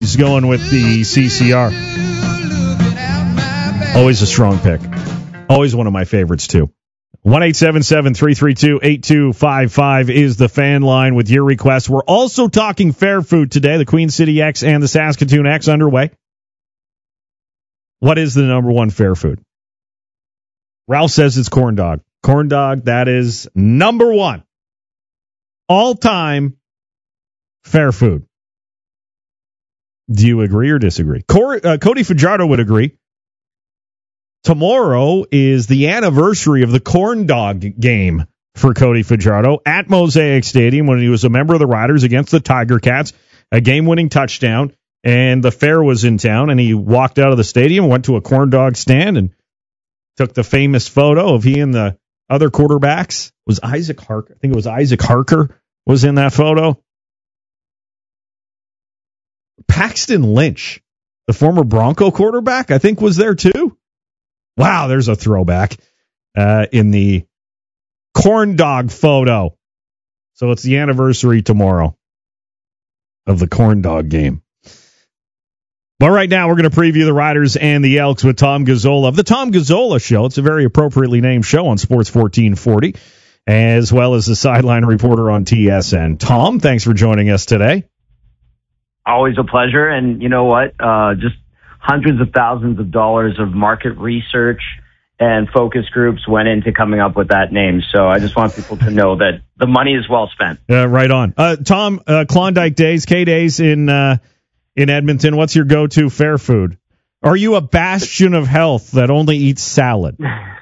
He's going with the CCR. Always a strong pick. Always one of my favorites, too. 1-877-332-8255 is the fan line with your requests. We're also talking fair food today. The Queen City X and the Saskatoon X underway. What is the number one fair food? Ralph says it's corn dog. Corn dog, that is number one. All-time fair food. Do you agree or disagree? Cody Fajardo would agree. Tomorrow is the anniversary of the corn dog game for Cody Fajardo at Mosaic Stadium when he was a member of the Riders against the Tiger Cats, a game-winning touchdown, and the fair was in town, and he walked out of the stadium, went to a corn dog stand, and took the famous photo of he and the other quarterbacks. Was Isaac Harker? I think it was Isaac Harker was in that photo. Paxton Lynch, the former Bronco quarterback, I think was there too. Wow, there's a throwback in the corn dog photo. So it's the anniversary tomorrow of the corn dog game. But right now, we're going to preview the Riders and the Elks with Tom Gazzola of the Tom Gazzola Show. It's a very appropriately named show on Sports 1440, as well as the sideline reporter on TSN. Tom, thanks for joining us today. Always a pleasure. And you know what? Just hundreds of thousands of dollars of market research and focus groups went into coming up with that name. So I just want people to know that the money is well spent. Right on. Tom, Klondike Days, K-Days in Edmonton, what's your go-to fair food? Are you a bastion of health that only eats salad?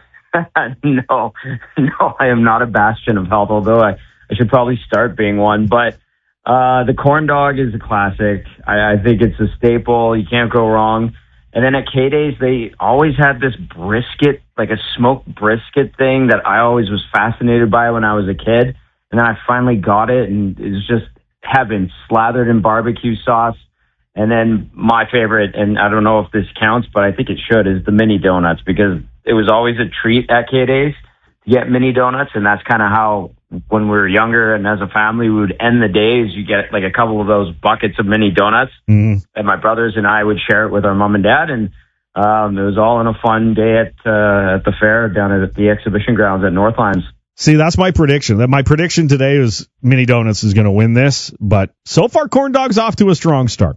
No, I am not a bastion of health, although I should probably start being one. But the corn dog is a classic. I think it's a staple. You can't go wrong. And then at K-Days, they always had this brisket, like a smoked brisket thing that I always was fascinated by when I was a kid. And then I finally got it, and it's just heaven, slathered in barbecue sauce. And then my favorite, and I don't know if this counts, but I think it should, is the mini donuts, because it was always a treat at K-Days to get mini donuts. And that's kind of how, when we were younger and as a family, we would end the days. You get like a couple of those buckets of mini donuts. Mm-hmm. And my brothers and I would share it with our mom and dad. And it was all in a fun day at the fair down at the exhibition grounds at Northlands. See, that's my prediction. My prediction today is Mini Donuts is going to win this, but so far corn dog's off to a strong start.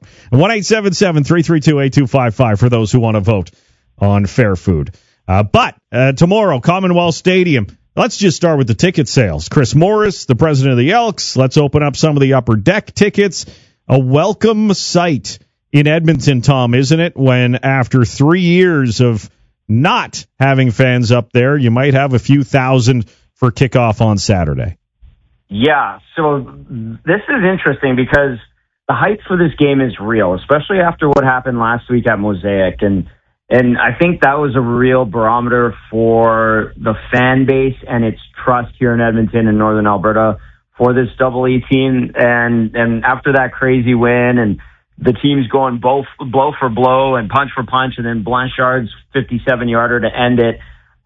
1-877-332-8255 for those who want to vote on fair food. But tomorrow, Commonwealth Stadium. Let's just start with the ticket sales. Chris Morris, the president of the Elks. Let's open up some of the upper deck tickets. A welcome sight in Edmonton, Tom, isn't it? When after 3 years of not having fans up there, you might have a few thousand for kickoff on Saturday. Yeah, so this is interesting because the hype for this game is real, especially after what happened last week at Mosaic. And I think that was a real barometer for the fan base and its trust here in Edmonton and Northern Alberta for this Double E team. And after that crazy win and the teams going blow for blow and punch for punch, and then Blanchard's 57-yarder to end it,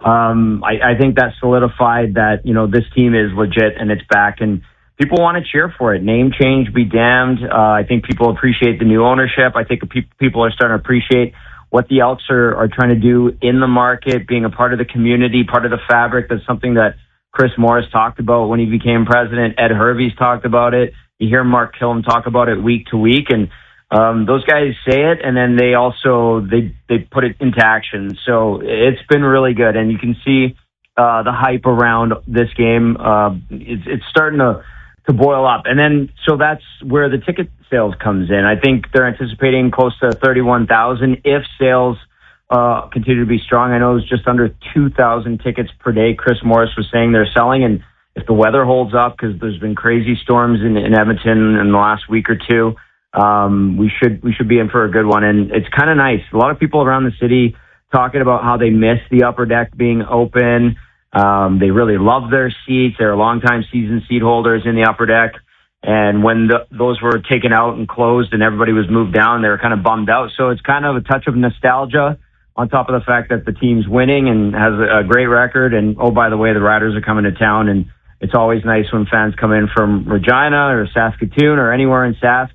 I think that solidified that, you know, this team is legit and it's back, and people want to cheer for it. Name change be damned. I think people appreciate the new ownership. I think people are starting to appreciate what the Elks are trying to do in the market, being a part of the community, part of the fabric. That's something that Chris Morris talked about when he became president. Ed Hervey's talked about it. You hear Mark Killam talk about it week to week, and those guys say it, and then they also they put it into action. So it's been really good, and you can see the hype around this game. It's starting to boil up, and then so that's where the ticket sales comes in. I think they're anticipating close to 31,000 if sales continue to be strong. I know it was just under 2,000 tickets per day. Chris Morris was saying they're selling, and if the weather holds up, because there's been crazy storms in Edmonton in the last week or two. We should be in for a good one, and it's kind of nice. A lot of people around the city talking about how they miss the upper deck being open. They really love their seats. They're longtime season seat holders in the upper deck, and when those were taken out and closed and everybody was moved down, they were kind of bummed out. So it's kind of a touch of nostalgia on top of the fact that the team's winning and has a great record. And oh, by the way, the Riders are coming to town, and it's always nice when fans come in from Regina or Saskatoon or anywhere in Sask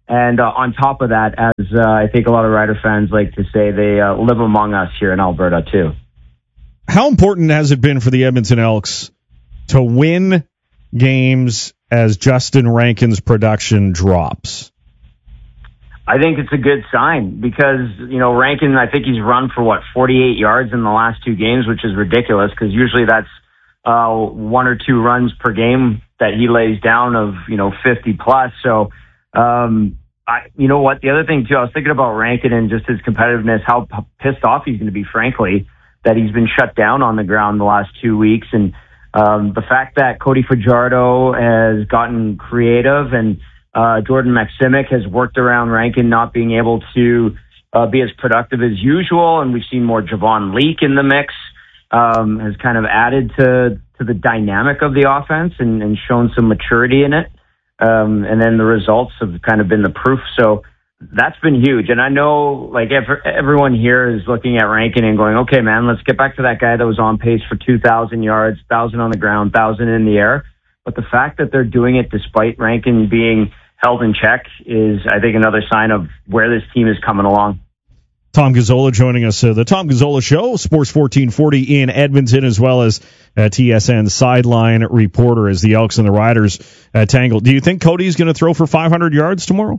And on top of that, as I think a lot of Rider fans like to say, they live among us here in Alberta too. How important has it been for the Edmonton Elks to win games as Justin Rankin's production drops? I think it's a good sign because, Rankin, I think he's run for 48 yards in the last 2 games, which is ridiculous because usually that's 1 or 2 runs per game that he lays down of, 50 plus. So, you know what? The other thing too, I was thinking about Rankin and just his competitiveness, how pissed off he's going to be, frankly, that he's been shut down on the ground the last 2 weeks. And the fact that Cody Fajardo has gotten creative and Jordan Maksimic has worked around Rankin not being able to be as productive as usual, and we've seen more Javon Leake in the mix, has kind of added to the dynamic of the offense and shown some maturity in it. And then the results have kind of been the proof. So that's been huge. And I know everyone here is looking at Rankin and going, okay, man, let's get back to that guy that was on pace for 2,000 yards, 1,000 on the ground, 1,000 in the air. But the fact that they're doing it despite Rankin being held in check is, I think, another sign of where this team is coming along. Tom Gazzola joining us. The Tom Gazzola Show, Sports 1440 in Edmonton, as well as TSN sideline reporter as the Elks and the Riders tangle. Do you think Cody's going to throw for 500 yards tomorrow?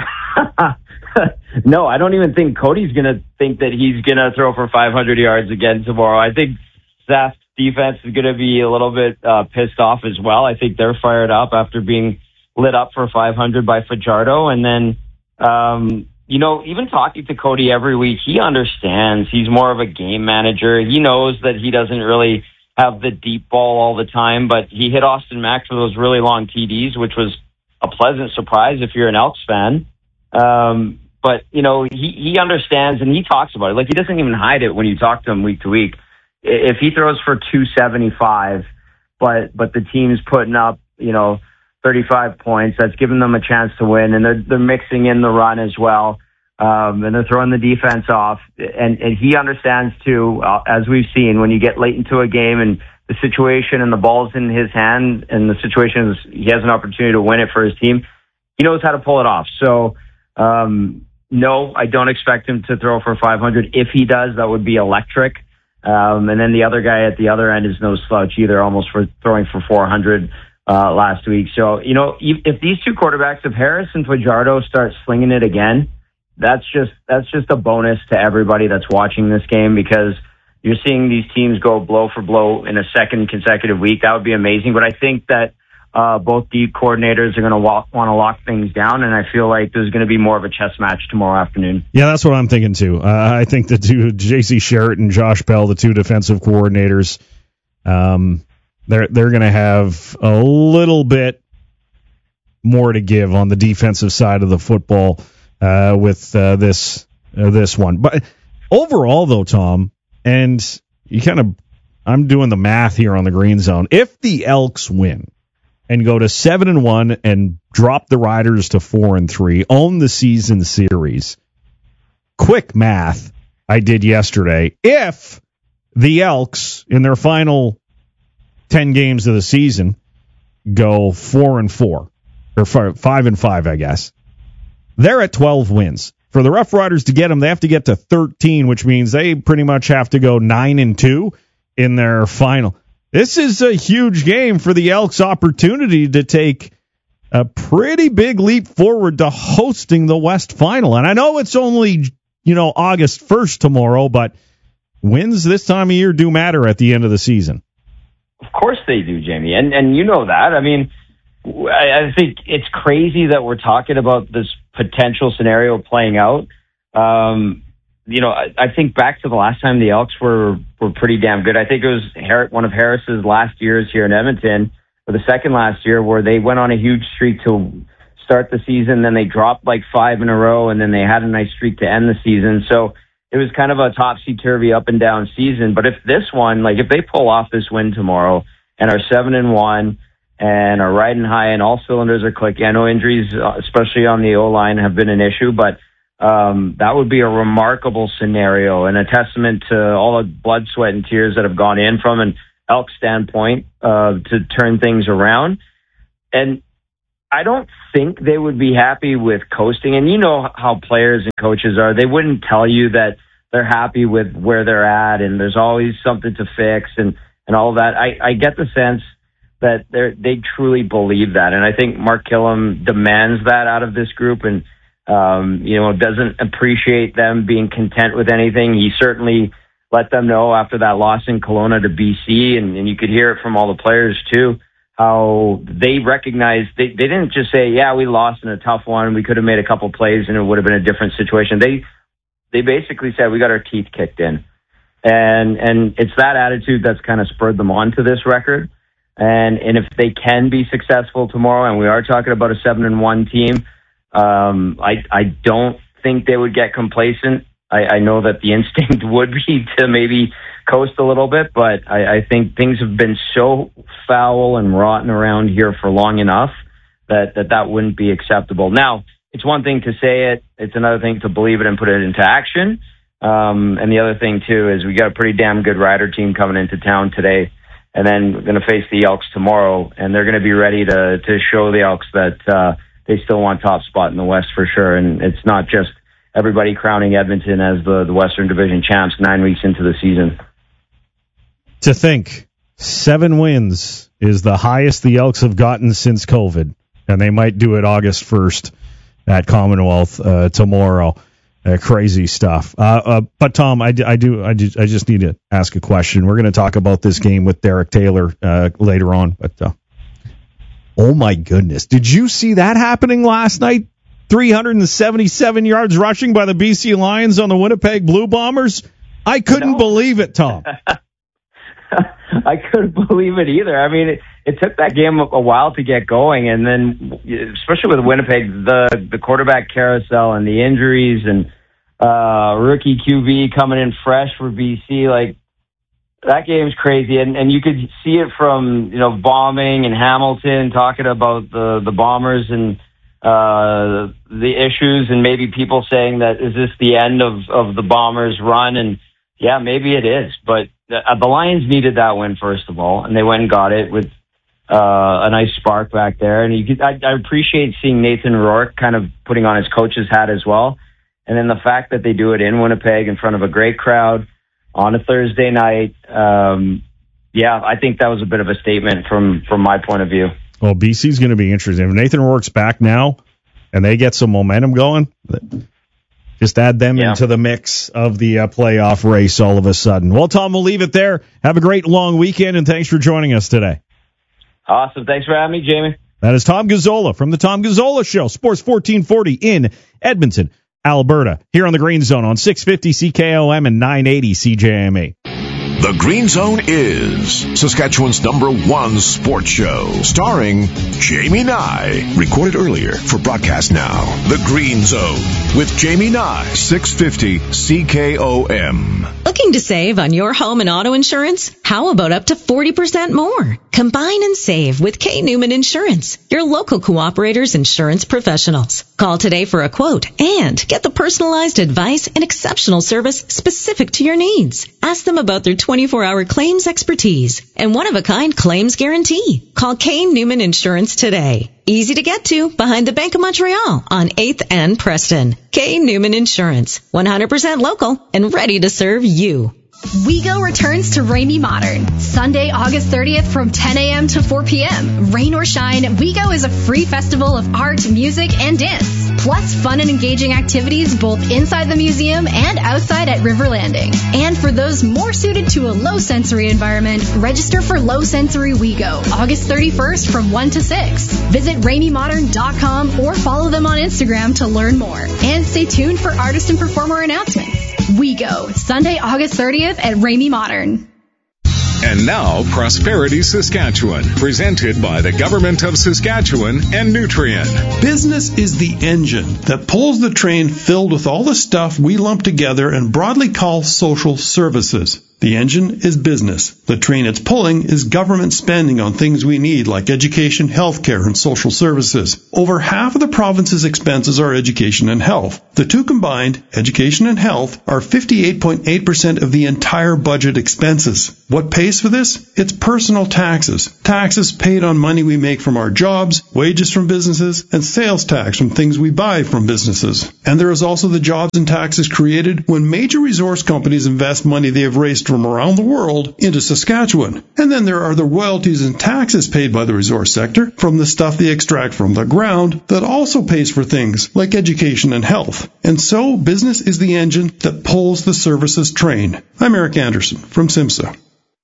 No, I don't even think Cody's going to think that he's going to throw for 500 yards again tomorrow. I think Sask's defense is going to be a little bit pissed off as well. I think they're fired up after being lit up for 500 by Fajardo. And then, even talking to Cody every week, he understands. He's more of a game manager. He knows that he doesn't really have the deep ball all the time, but he hit Austin Mack for those really long TDs, which was a pleasant surprise if you're an Elks fan. But, he understands and he talks about it. He doesn't even hide it when you talk to him week to week. If he throws for 275, but the team's putting up, 35 points, that's giving them a chance to win, and they're mixing in the run as well, and they're throwing the defense off, and he understands too, as we've seen, when you get late into a game and the situation and the ball's in his hand, and the situation is he has an opportunity to win it for his team, he knows how to pull it off. So, no, I don't expect him to throw for 500. If he does, that would be electric. And then the other guy at the other end is no slouch either, almost for throwing for 400 last week. So, if these two quarterbacks, if Harris and Fajardo start slinging it again, that's just a bonus to everybody that's watching this game, because you're seeing these teams go blow for blow in a second consecutive week. That would be amazing. But I think that both the coordinators are going to want to lock things down, and I feel like there's going to be more of a chess match tomorrow afternoon. Yeah, that's what I'm thinking too. I think the two, J.C. Sherritt and Josh Bell, the two defensive coordinators, they're going to have a little bit more to give on the defensive side of the football with this one. But overall, though, Tom, and I'm doing the math here on the Green Zone. If the Elks win and go to 7-1 and drop the Riders to 4-3, own the season series, quick math I did yesterday. If the Elks in their final 10 games of the season go 4-4 or 5-5, I guess, they're at 12 wins. For the Rough Riders to get them, they have to get to 13, which means they pretty much have to go 9-2 in their final. This is a huge game for the Elks' opportunity to take a pretty big leap forward to hosting the West Final. And I know it's only, August 1st tomorrow, but wins this time of year do matter at the end of the season. Of course they do, Jamie. And you know that. I mean, I think it's crazy that we're talking about this potential scenario playing out. I think back to the last time the Elks were pretty damn good. I think it was one of Harris's last years here in Edmonton, or the second last year, where they went on a huge streak to start the season, then they dropped 5 in a row, and then they had a nice streak to end the season. So it was kind of a topsy-turvy up and down season. But if this one, if they pull off this win tomorrow and are 7-1 and are riding high and all cylinders are clicking, I know injuries, especially on the O-line, have been an issue, but that would be a remarkable scenario and a testament to all the blood, sweat, and tears that have gone in from an Elk standpoint to turn things around. And I don't think they would be happy with coasting. And you know how players and coaches are. They wouldn't tell you that they're happy with where they're at and there's always something to fix and all of that. I get the sense that they truly believe that. And I think Mark Killam demands that out of this group and, doesn't appreciate them being content with anything. He certainly let them know after that loss in Kelowna to BC, and you could hear it from all the players too, how they recognized they didn't just say, yeah, we lost in a tough one. We could have made a couple plays and it would have been a different situation. They basically said we got our teeth kicked in. And it's that attitude that's kind of spurred them on to this record. And if they can be successful tomorrow, and we are talking about a 7-1 team, I don't think they would get complacent. I know that the instinct would be to maybe coast a little bit, but I think things have been so foul and rotten around here for long enough that wouldn't be acceptable. Now, it's one thing to say it. It's another thing to believe it and put it into action. And the other thing, too, is we got a pretty damn good Rider team coming into town today. And then we're going to face the Elks tomorrow. And they're going to be ready to show the Elks that they still want top spot in the West for sure. And it's not just everybody crowning Edmonton as the Western Division champs 9 weeks into the season. To think 7 wins is the highest the Elks have gotten since COVID. And they might do it August 1st at Commonwealth tomorrow. Crazy stuff. But Tom, I just need to ask a question. We're going to talk about this game with Derek Taylor later on. But oh my goodness, did you see that happening last night? 377 yards rushing by the BC Lions on the Winnipeg Blue Bombers. I couldn't believe it, Tom. I couldn't believe it either. I mean, it took that game a while to get going, and then, especially with Winnipeg, the quarterback carousel and the injuries and rookie QB coming in fresh for BC, like, that game's crazy. And you could see it from, Bombing and Hamilton talking about the Bombers and the issues, and maybe people saying that, is this the end of the Bombers' run? And yeah, maybe it is, but the Lions needed that win, first of all, and they went and got it with a nice spark back there. And I appreciate seeing Nathan Rourke kind of putting on his coach's hat as well. And then the fact that they do it in Winnipeg in front of a great crowd on a Thursday night, I think that was a bit of a statement from my point of view. Well, BC's going to be interesting. If Nathan Rourke's back now and they get some momentum going, just add them into the mix of the playoff race all of a sudden. Well, Tom, we'll leave it there. Have a great long weekend, and thanks for joining us today. Awesome. Thanks for having me, Jamie. That is Tom Gazzola from the Tom Gazzola Show, Sports 1440 in Edmonton, Alberta, here on the Green Zone on 650 CKOM and 980 CJME. The Green Zone is Saskatchewan's #1 sports show, starring Jamie Nye. Recorded earlier for broadcast now. The Green Zone with Jamie Nye, 650 CKOM. Looking to save on your home and auto insurance? How about up to 40% more? Combine and save with K. Newman Insurance, your local cooperator's insurance professionals. Call today for a quote and get the personalized advice and exceptional service specific to your needs. Ask them about their 24-hour claims expertise and one-of-a-kind claims guarantee. Call K. Newman Insurance today. Easy to get to behind the Bank of Montreal on 8th and Preston. K. Newman Insurance, 100% local and ready to serve you. WeGo returns to Ramey Modern, Sunday, August 30th from 10 a.m. to 4 p.m. Rain or shine, WeGo is a free festival of art, music, and dance. Plus fun and engaging activities both inside the museum and outside at River Landing. And for those more suited to a low-sensory environment, register for Low Sensory WeGo, August 31st from 1 to 6. Visit RameyModern.com or follow them on Instagram to learn more. And stay tuned for artist and performer announcements. WeGo, Sunday, August 30th at Ramey Modern. And now, Prosperity Saskatchewan, presented by the Government of Saskatchewan and Nutrien. Business is the engine that pulls the train filled with all the stuff we lump together and broadly call social services. The engine is business. The train it's pulling is government spending on things we need like education, healthcare, and social services. Over half of the province's expenses are education and health. The two combined, education and health, are 58.8% of the entire budget expenses. What pays for this? It's personal taxes. Taxes paid on money we make from our jobs, wages from businesses, and sales tax from things we buy from businesses. And there is also the jobs and taxes created when major resource companies invest money they have raised from around the world into Saskatchewan. And then there are the royalties and taxes paid by the resource sector from the stuff they extract from the ground that also pays for things like education and health. And so business is the engine that pulls the services train. I'm Eric Anderson from SIMSA.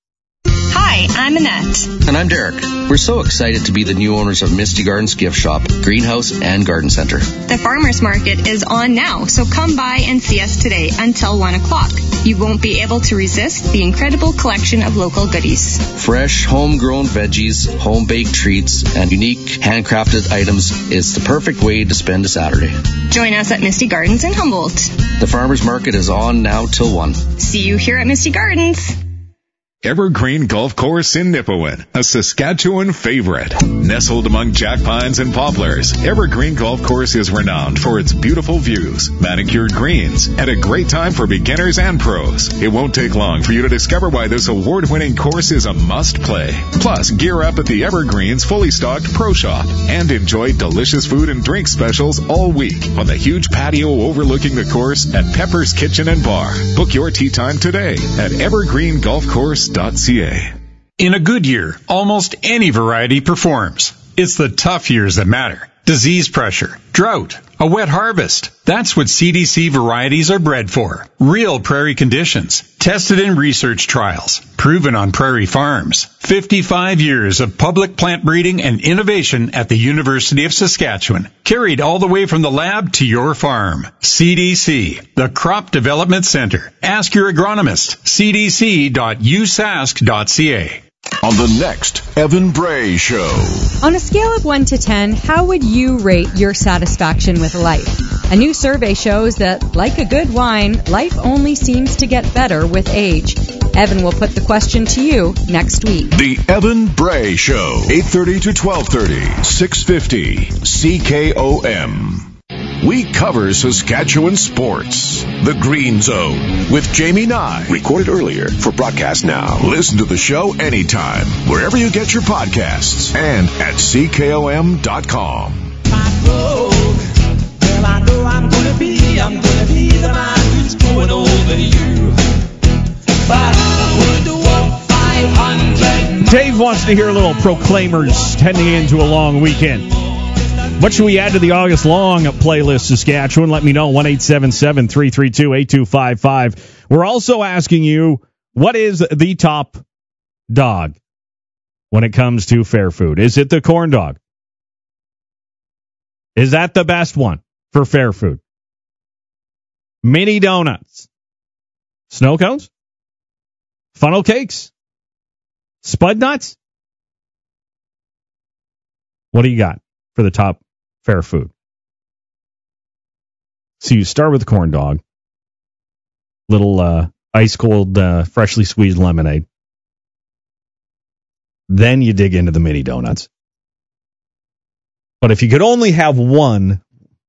Hi, I'm Annette. And I'm Derek. We're so excited to be the new owners of Misty Gardens Gift Shop, Greenhouse, and Garden Center. The farmers market is on now, so come by and see us today until 1 o'clock. You won't be able to resist the incredible collection of local goodies. Fresh, homegrown veggies, home-baked treats, and unique handcrafted items is the perfect way to spend a Saturday. Join us at Misty Gardens in Humboldt. The farmers market is on now till 1. See you here at Misty Gardens. Evergreen Golf Course in Nipawin, a Saskatchewan favorite. Nestled among jack pines and poplars, Evergreen Golf Course is renowned for its beautiful views, manicured greens, and a great time for beginners and pros. It won't take long for you to discover why this award-winning course is a must-play. Plus, gear up at the Evergreen's fully stocked Pro Shop and enjoy delicious food and drink specials all week on the huge patio overlooking the course at Pepper's Kitchen and Bar. Book your tee time today at evergreengolfcourse.ca. In a good year, almost any variety performs. It's the tough years that matter. Disease pressure, drought, a wet harvest. That's what CDC varieties are bred for. Real prairie conditions, tested in research trials, proven on prairie farms. 55 years of public plant breeding and innovation at the University of Saskatchewan, carried all the way from the lab to your farm. CDC, the Crop Development Center. Ask your agronomist. cdc.usask.ca. On the next Evan Bray Show. On a scale of 1 to 10, how would you rate your satisfaction with life? A new survey shows that, like a good wine, life only seems to get better with age. Evan will put the question to you next week. The Evan Bray Show, 8:30 to 12:30, 650 CKOM. We cover Saskatchewan sports. The Green Zone with Jamie Nye. Recorded earlier for broadcast now. Listen to the show anytime, wherever you get your podcasts, and at CKOM.com. Well, I know I'm gonna be the man who's growing older than you. But I would walk 500. Dave wants to hear a little Proclaimers heading into a long weekend. What should we add to the August Long playlist, Saskatchewan? Let me know, 1-877-332-8255. We're also asking you, what is the top dog when it comes to fair food? Is it the corn dog? Is that the best one for fair food? Mini donuts? Snow cones? Funnel cakes? Spud nuts? What do you got for the top fair food? So you start with the corn dog, little ice cold, freshly squeezed lemonade. Then you dig into the mini donuts. But if you could only have one,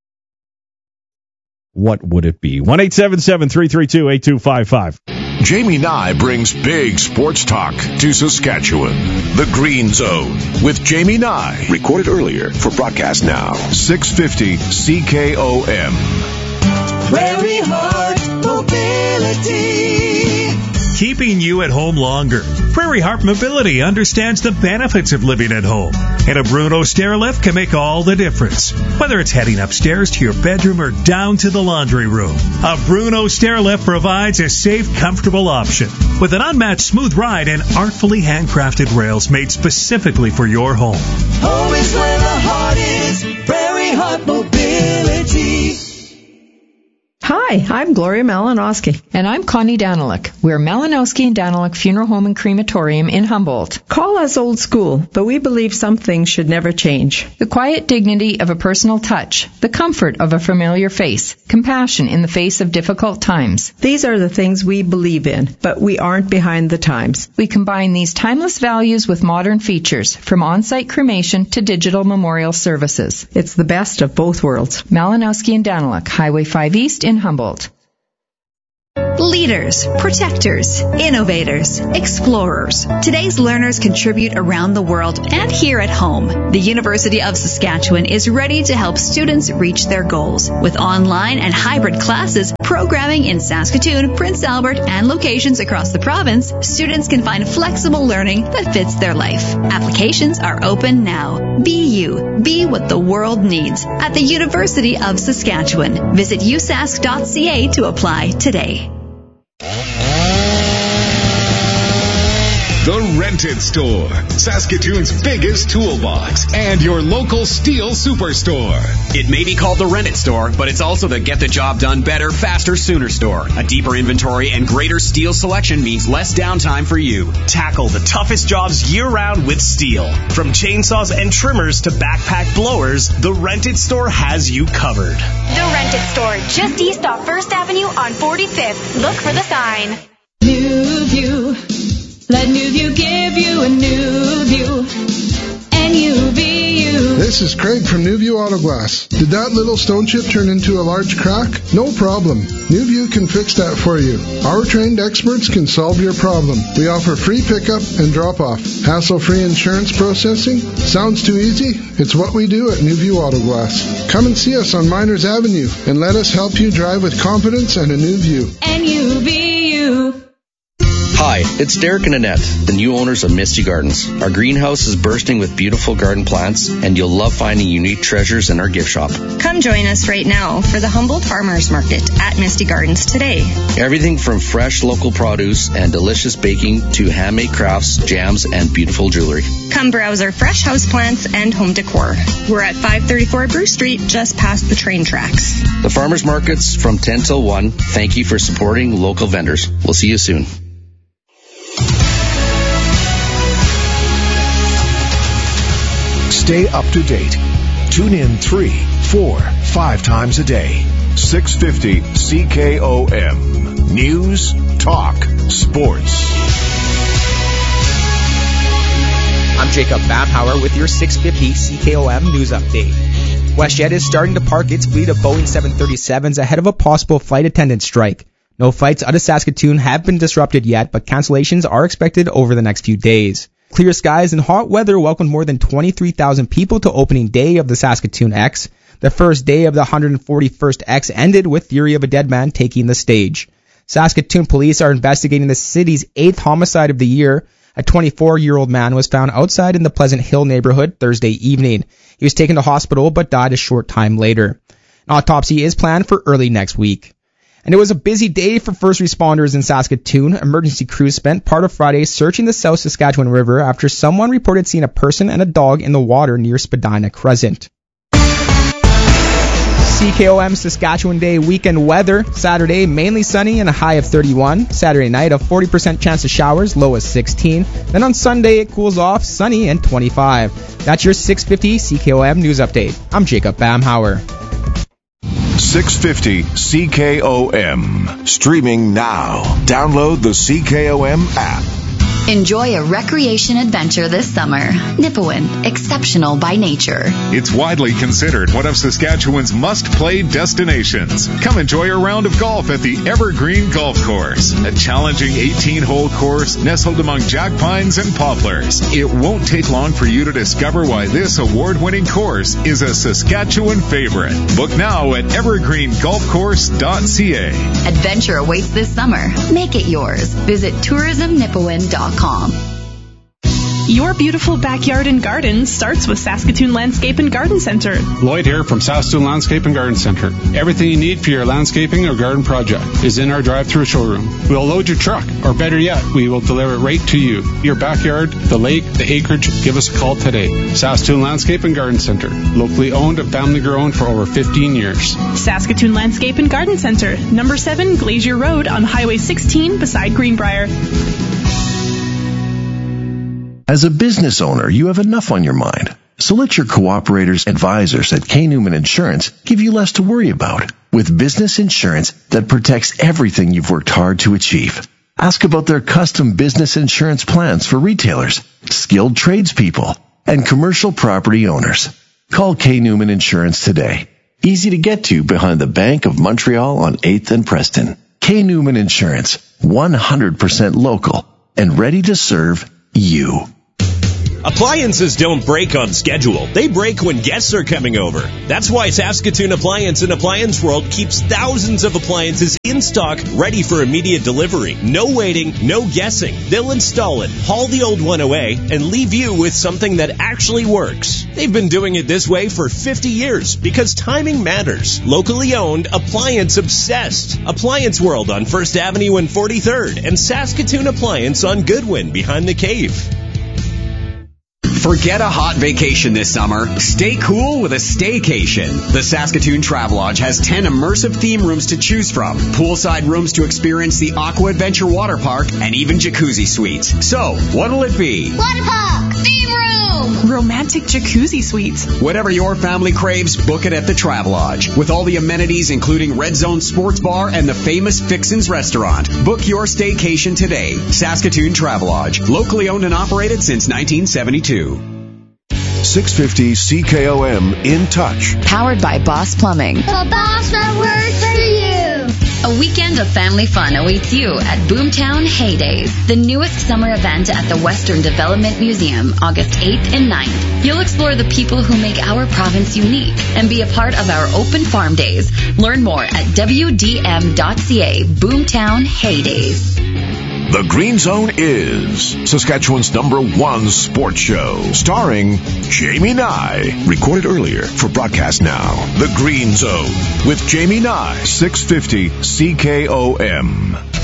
what would it be? 1-877-332-8255. Jamie Nye brings big sports talk to Saskatchewan. The Green Zone with Jamie Nye. Recorded earlier for broadcast now. 650 CKOM. Prairie Heart Mobility. Keeping you at home longer. Prairie Heart Mobility understands the benefits of living at home, and a Bruno stair lift can make all the difference. Whether it's heading upstairs to your bedroom or down to the laundry room, a Bruno stair lift provides a safe, comfortable option with an unmatched smooth ride and artfully handcrafted rails made specifically for your home. Home is where the heart is. Prairie Heart Mobility. Hi, Hi, I'm Gloria Malinowski. And I'm Connie Daniluk. We're Malinowski and Daniluk Funeral Home and Crematorium in Humboldt. Call us old school, but we believe some things should never change. The quiet dignity of a personal touch, the comfort of a familiar face, compassion in the face of difficult times. These are the things we believe in, but we aren't behind the times. We combine these timeless values with modern features, from on-site cremation to digital memorial services. It's the best of both worlds. Malinowski and Daniluk, Highway 5 East in Humboldt. Leaders, protectors, innovators, explorers. Today's learners contribute around the world and here at home. The University of Saskatchewan is ready to help students reach their goals. With online and hybrid classes, programming in Saskatoon, Prince Albert, and locations across the province, students can find flexible learning that fits their life. Applications are open now. Be you. Be what the world needs at the University of Saskatchewan. Visit usask.ca to apply today. The Rented Store, Saskatoon's biggest toolbox, and your local steel superstore. It may be called the Rented Store, but it's also the Get the Job Done Better, Faster, Sooner store. A deeper inventory and greater steel selection means less downtime for you. Tackle the toughest jobs year-round with steel. From chainsaws and trimmers to backpack blowers, the Rented Store has you covered. The Rented Store, just east off 1st Avenue on 45th. Look for the sign. New View. Let New View give you a new view. N-U-V-U. This is Craig from New View Auto Glass. Did that little stone chip turn into a large crack? No problem. New View can fix that for you. Our trained experts can solve your problem. We offer free pickup and drop-off. Hassle-free insurance processing? Sounds too easy? It's what we do at New View Auto Glass. Come and see us on Miners Avenue and let us help you drive with confidence and a new view. N-U-V-U. Hi, it's Derek and Annette, the new owners of Misty Gardens. Our greenhouse is bursting with beautiful garden plants, and you'll love finding unique treasures in our gift shop. Come join us right now for the Humboldt Farmers Market at Misty Gardens today. Everything from fresh local produce and delicious baking to handmade crafts, jams, and beautiful jewelry. Come browse our fresh houseplants and home decor. We're at 534 Bruce Street, just past the train tracks. The Farmers Market's from 10 till 1. Thank you for supporting local vendors. We'll see you soon. Stay up to date. Tune in 3, 4, 5 times a day. 650 CKOM. News, talk, sports. I'm Jacob Bamhauer with your 650 CKOM News Update. WestJet is starting to park its fleet of Boeing 737s ahead of a possible flight attendant strike. No flights out of Saskatoon have been disrupted yet, but cancellations are expected over the next few days. Clear skies and hot weather welcomed more than 23,000 people to opening day of the Saskatoon X. The first day of the 141st X ended with Theory of a Dead Man taking the stage. Saskatoon police are investigating the city's 8th homicide of the year. A 24-year-old man was found outside in the Pleasant Hill neighborhood Thursday evening. He was taken to hospital but died a short time later. An autopsy is planned for early next week. And it was a busy day for first responders in Saskatoon. Emergency crews spent part of Friday searching the South Saskatchewan River after someone reported seeing a person and a dog in the water near Spadina Crescent. CKOM Saskatchewan Day weekend weather. Saturday, mainly sunny and a high of 31. Saturday night, a 40% chance of showers, low of 16. Then on Sunday, it cools off, sunny and 25. That's your 650 CKOM News Update. I'm Jacob Bamhauer. 650 CKOM. Streaming now. Download the CKOM app. Enjoy a recreation adventure this summer. Nipawin, exceptional by nature. It's widely considered one of Saskatchewan's must-play destinations. Come enjoy a round of golf at the Evergreen Golf Course, a challenging 18-hole course nestled among jack pines and poplars. It won't take long for you to discover why this award-winning course is a Saskatchewan favorite. Book now at evergreengolfcourse.ca. Adventure awaits this summer. Make it yours. Visit tourismnipawin.com. Your beautiful backyard and garden starts with Saskatoon Landscape and Garden Center. Lloyd here from Saskatoon Landscape and Garden Center. Everything you need for your landscaping or garden project is in our drive-through showroom. We'll load your truck, or better yet, we will deliver it right to you. Your backyard, the lake, the acreage, give us a call today. Saskatoon Landscape and Garden Center. Locally owned and family grown for over 15 years. Saskatoon Landscape and Garden Center, number 7 Glacier Road on Highway 16 beside Greenbrier. As a business owner, you have enough on your mind. So let your cooperators advisors at K. Newman Insurance give you less to worry about with business insurance that protects everything you've worked hard to achieve. Ask about their custom business insurance plans for retailers, skilled tradespeople, and commercial property owners. Call K. Newman Insurance today. Easy to get to behind the Bank of Montreal on 8th and Preston. K. Newman Insurance, 100% local and ready to serve you. Appliances don't break on schedule. They break when guests are coming over. That's why Saskatoon Appliance and Appliance World keeps thousands of appliances in stock, ready for immediate delivery. No waiting, no guessing. They'll install it, haul the old one away, and leave you with something that actually works. They've been doing it this way for 50 years because timing matters. Locally owned, appliance obsessed. Appliance World on 1st Avenue and 43rd, and Saskatoon Appliance on Goodwin behind the Cave. Forget a hot vacation this summer. Stay cool with a staycation. The Saskatoon Travelodge has 10 immersive theme rooms to choose from, poolside rooms to experience the Aqua Adventure Water Park, and even jacuzzi suites. So, what'll it be? Water park! Theme room! Romantic jacuzzi suites. Whatever your family craves, book it at the Travelodge. With all the amenities including Red Zone Sports Bar and the famous Fixin's Restaurant. Book your staycation today. Saskatoon Travelodge. Locally owned and operated since 1972. 650 CKOM In Touch. Powered by Boss Plumbing. The boss that works for you. A weekend of family fun awaits you at Boomtown Heydays, the newest summer event at the Western Development Museum, August 8th and 9th. You'll explore the people who make our province unique and be a part of our open farm days. Learn more at WDM.ca. Boomtown Heydays. The Green Zone is Saskatchewan's #1 sports show, starring Jamie Nye. Recorded earlier for broadcast now. The Green Zone with Jamie Nye, 650 CKOM.